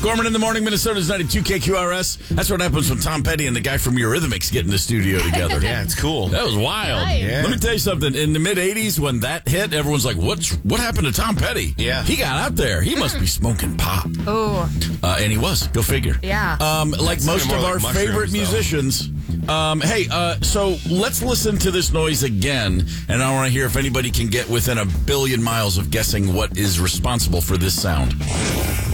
Gorman in the morning, Minnesota's 92 KQRS. That's what happens when Tom Petty and the guy from Eurythmics get in the studio together. Yeah, it's cool. That was wild. Nice. Yeah. Let me tell you something. In the mid-'80s, when that hit, everyone's like, what happened to Tom Petty? Yeah. He got out there. He must be smoking pop. Oh, And he was. Go figure. yeah. Like most more of like our mushrooms, favorite though. musicians. So let's listen to this noise again, and I want to hear if anybody can get within a billion miles of guessing what is responsible for this sound.